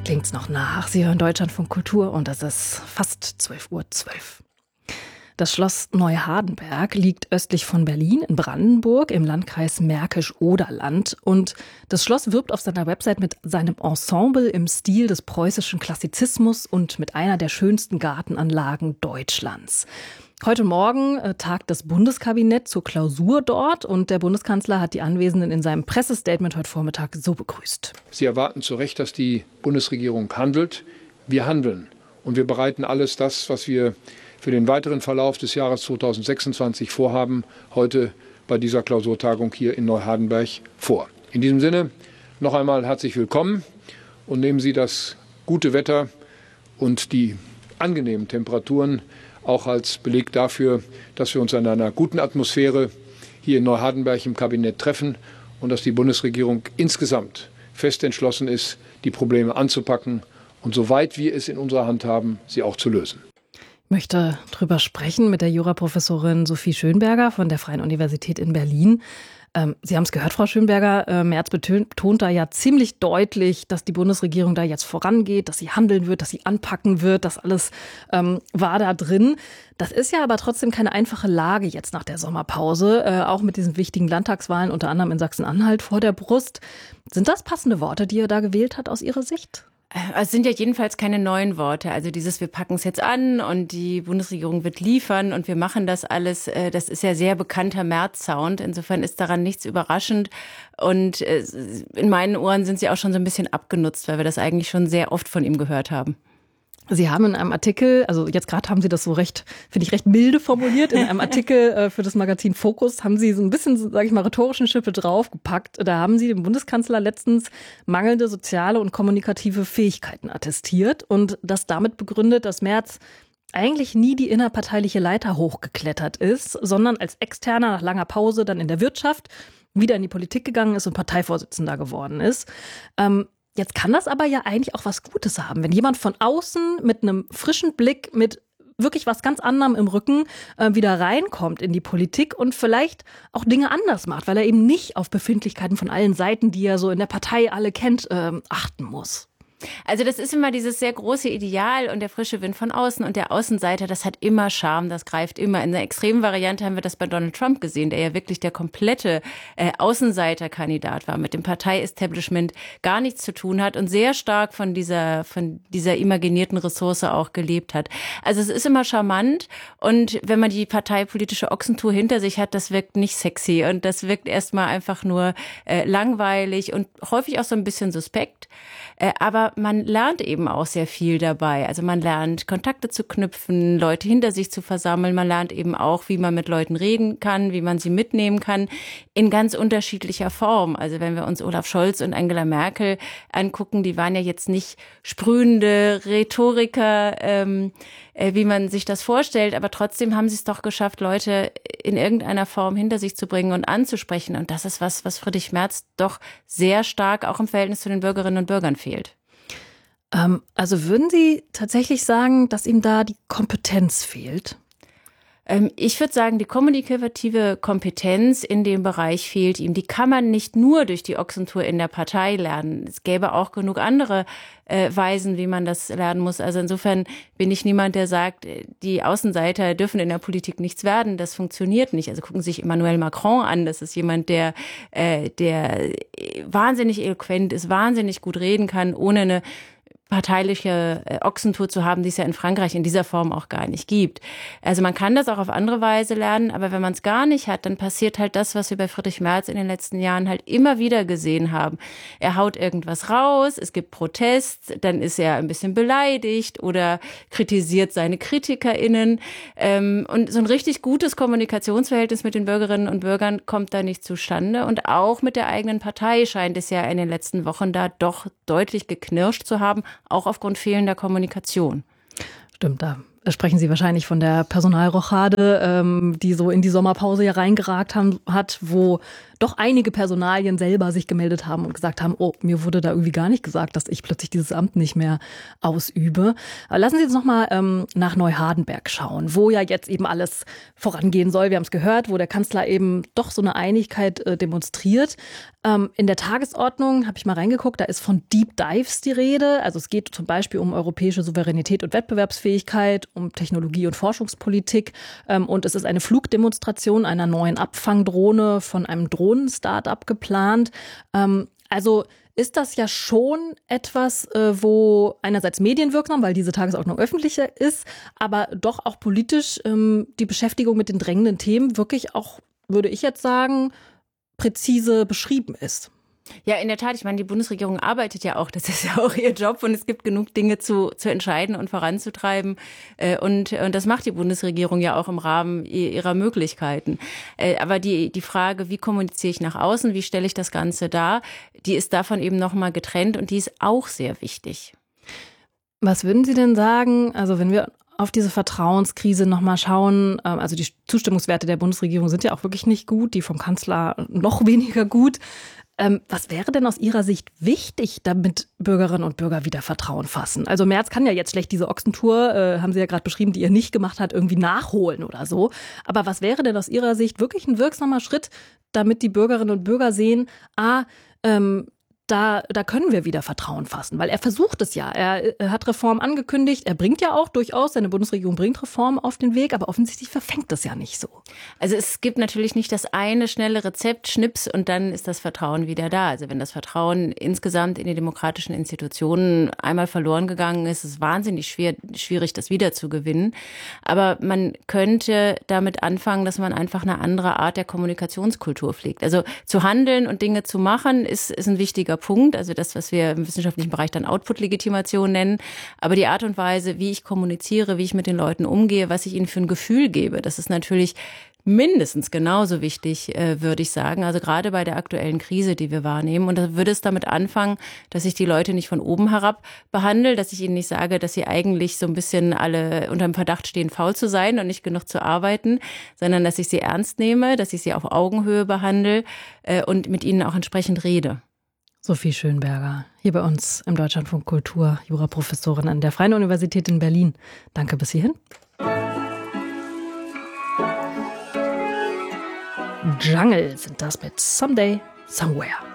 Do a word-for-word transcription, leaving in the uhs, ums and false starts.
Klingt's noch nach. Sie hören Deutschlandfunk Kultur und es ist fast zwölf Uhr zwölf. Das Schloss Neuhardenberg liegt östlich von Berlin in Brandenburg im Landkreis Märkisch-Oderland. Und das Schloss wirbt auf seiner Website mit seinem Ensemble im Stil des preußischen Klassizismus und mit einer der schönsten Gartenanlagen Deutschlands. Heute Morgen äh, tagt das Bundeskabinett zur Klausur dort und der Bundeskanzler hat die Anwesenden in seinem Pressestatement heute Vormittag so begrüßt. Sie erwarten zu Recht, dass die Bundesregierung handelt. Wir handeln und wir bereiten alles das, was wir für den weiteren Verlauf des Jahres zweitausendsechsundzwanzig vorhaben, heute bei dieser Klausurtagung hier in Neuhardenberg vor. In diesem Sinne noch einmal herzlich willkommen und nehmen Sie das gute Wetter und die angenehmen Temperaturen auch als Beleg dafür, dass wir uns in einer guten Atmosphäre hier in Neuhardenberg im Kabinett treffen und dass die Bundesregierung insgesamt fest entschlossen ist, die Probleme anzupacken und soweit wir es in unserer Hand haben, sie auch zu lösen. Ich möchte darüber sprechen mit der Juraprofessorin Sophie Schönberger von der Freien Universität in Berlin. Ähm, Sie haben es gehört, Frau Schönberger, äh, Merz betont da ja ziemlich deutlich, dass die Bundesregierung da jetzt vorangeht, dass sie handeln wird, dass sie anpacken wird, das alles ähm, war da drin. Das ist ja aber trotzdem keine einfache Lage jetzt nach der Sommerpause, äh, auch mit diesen wichtigen Landtagswahlen, unter anderem in Sachsen-Anhalt vor der Brust. Sind das passende Worte, die er da gewählt hat aus Ihrer Sicht? Es sind ja jedenfalls keine neuen Worte. Also dieses, wir packen es jetzt an und die Bundesregierung wird liefern und wir machen das alles, das ist ja sehr bekannter Merz-Sound. Insofern ist daran nichts überraschend. Und in meinen Ohren sind sie auch schon so ein bisschen abgenutzt, weil wir das eigentlich schon sehr oft von ihm gehört haben. Sie haben in einem Artikel, also jetzt gerade haben Sie das so recht, finde ich, recht milde formuliert, in einem Artikel äh, für das Magazin Focus haben Sie so ein bisschen, sage ich mal, rhetorischen Schippe draufgepackt. Da haben Sie dem Bundeskanzler letztens mangelnde soziale und kommunikative Fähigkeiten attestiert und das damit begründet, dass Merz eigentlich nie die innerparteiliche Leiter hochgeklettert ist, sondern als Externer nach langer Pause dann in der Wirtschaft wieder in die Politik gegangen ist und Parteivorsitzender geworden ist. Ähm, Jetzt kann das aber ja eigentlich auch was Gutes haben, wenn jemand von außen mit einem frischen Blick, mit wirklich was ganz anderem im Rücken äh, wieder reinkommt in die Politik und vielleicht auch Dinge anders macht, weil er eben nicht auf Befindlichkeiten von allen Seiten, die er so in der Partei alle kennt, äh, achten muss. Also das ist immer dieses sehr große Ideal und der frische Wind von außen und der Außenseiter, das hat immer Charme, das greift immer. In der extremen Variante haben wir das bei Donald Trump gesehen, der ja wirklich der komplette äh, Außenseiterkandidat war, mit dem Partei-Establishment gar nichts zu tun hat und sehr stark von dieser, von dieser imaginierten Ressource auch gelebt hat. Also es ist immer charmant und wenn man die parteipolitische Ochsentour hinter sich hat, das wirkt nicht sexy und das wirkt erstmal einfach nur äh, langweilig und häufig auch so ein bisschen suspekt. Äh, aber man lernt eben auch sehr viel dabei. Also man lernt, Kontakte zu knüpfen, Leute hinter sich zu versammeln. Man lernt eben auch, wie man mit Leuten reden kann, wie man sie mitnehmen kann, in ganz unterschiedlicher Form. Also wenn wir uns Olaf Scholz und Angela Merkel angucken, die waren ja jetzt nicht sprühende Rhetoriker, ähm, äh, wie man sich das vorstellt, aber trotzdem haben sie es doch geschafft, Leute in irgendeiner Form hinter sich zu bringen und anzusprechen. Und das ist was, was Friedrich Merz doch sehr stark auch im Verhältnis zu den Bürgerinnen und Bürgern fehlt. Also würden Sie tatsächlich sagen, dass ihm da die Kompetenz fehlt? Ich würde sagen, die kommunikative Kompetenz in dem Bereich fehlt ihm. Die kann man nicht nur durch die Ochsentour in der Partei lernen. Es gäbe auch genug andere äh, Weisen, wie man das lernen muss. Also insofern bin ich niemand, der sagt, die Außenseiter dürfen in der Politik nichts werden. Das funktioniert nicht. Also gucken Sie sich Emmanuel Macron an. Das ist jemand, der, äh, der wahnsinnig eloquent ist, wahnsinnig gut reden kann, ohne eine parteiliche Ochsentour zu haben, die es ja in Frankreich in dieser Form auch gar nicht gibt. Also man kann das auch auf andere Weise lernen, aber wenn man es gar nicht hat, dann passiert halt das, was wir bei Friedrich Merz in den letzten Jahren halt immer wieder gesehen haben. Er haut irgendwas raus, es gibt Protest, dann ist er ein bisschen beleidigt oder kritisiert seine KritikerInnen. Und so ein richtig gutes Kommunikationsverhältnis mit den Bürgerinnen und Bürgern kommt da nicht zustande. Und auch mit der eigenen Partei scheint es ja in den letzten Wochen da doch deutlich geknirscht zu haben, auch aufgrund fehlender Kommunikation. Stimmt, da sprechen Sie wahrscheinlich von der Personalrochade, ähm, die so in die Sommerpause ja reingeragt haben, hat, wo doch einige Personalien selber sich gemeldet haben und gesagt haben, oh, mir wurde da irgendwie gar nicht gesagt, dass ich plötzlich dieses Amt nicht mehr ausübe. Aber lassen Sie uns noch mal ähm, nach Neuhardenberg schauen, wo ja jetzt eben alles vorangehen soll. Wir haben es gehört, wo der Kanzler eben doch so eine Einigkeit äh, demonstriert. Ähm, in der Tagesordnung habe ich mal reingeguckt, da ist von Deep Dives die Rede. Also es geht zum Beispiel um europäische Souveränität und Wettbewerbsfähigkeit, um Technologie- und Forschungspolitik. Ähm, und es ist eine Flugdemonstration einer neuen Abfangdrohne von einem Drohnen-Startup geplant. Ähm, also ist das ja schon etwas, äh, wo einerseits medienwirksam, weil diese Tagesordnung öffentlicher ist, aber doch auch politisch ähm, die Beschäftigung mit den drängenden Themen wirklich auch, würde ich jetzt sagen, präzise beschrieben ist. Ja, in der Tat. Ich meine, die Bundesregierung arbeitet ja auch. Das ist ja auch ihr Job und es gibt genug Dinge zu, zu entscheiden und voranzutreiben. Und, und das macht die Bundesregierung ja auch im Rahmen ihrer Möglichkeiten. Aber die, die Frage, wie kommuniziere ich nach außen, wie stelle ich das Ganze dar, die ist davon eben nochmal getrennt und die ist auch sehr wichtig. Was würden Sie denn sagen, also wenn wir auf diese Vertrauenskrise nochmal schauen, also die Zustimmungswerte der Bundesregierung sind ja auch wirklich nicht gut, die vom Kanzler noch weniger gut. Was wäre denn aus Ihrer Sicht wichtig, damit Bürgerinnen und Bürger wieder Vertrauen fassen? Also Merz kann ja jetzt schlecht diese Ochsentour, äh, haben Sie ja gerade beschrieben, die er nicht gemacht hat, irgendwie nachholen oder so. Aber was wäre denn aus Ihrer Sicht wirklich ein wirksamer Schritt, damit die Bürgerinnen und Bürger sehen, ah, ähm, Da, da können wir wieder Vertrauen fassen, weil er versucht es ja. Er, er hat Reformen angekündigt, er bringt ja auch durchaus, seine Bundesregierung bringt Reformen auf den Weg, aber offensichtlich verfängt das ja nicht so. Also es gibt natürlich nicht das eine schnelle Rezept, Schnips und dann ist das Vertrauen wieder da. Also wenn das Vertrauen insgesamt in die demokratischen Institutionen einmal verloren gegangen ist, ist es wahnsinnig schwer, schwierig, das wiederzugewinnen. Aber man könnte damit anfangen, dass man einfach eine andere Art der Kommunikationskultur pflegt. Also zu handeln und Dinge zu machen, ist, ist ein wichtiger Punkt, also das, was wir im wissenschaftlichen Bereich dann Output-Legitimation nennen. Aber die Art und Weise, wie ich kommuniziere, wie ich mit den Leuten umgehe, was ich ihnen für ein Gefühl gebe, das ist natürlich mindestens genauso wichtig, äh, würde ich sagen. Also gerade bei der aktuellen Krise, die wir wahrnehmen. Und da würde es damit anfangen, dass ich die Leute nicht von oben herab behandle, dass ich ihnen nicht sage, dass sie eigentlich so ein bisschen alle unter dem Verdacht stehen, faul zu sein und nicht genug zu arbeiten, sondern dass ich sie ernst nehme, dass ich sie auf Augenhöhe behandle äh, und mit ihnen auch entsprechend rede. Sophie Schönberger, hier bei uns im Deutschlandfunk Kultur, Juraprofessorin an der Freien Universität in Berlin. Danke bis hierhin. Jungle sind das mit Someday, Somewhere.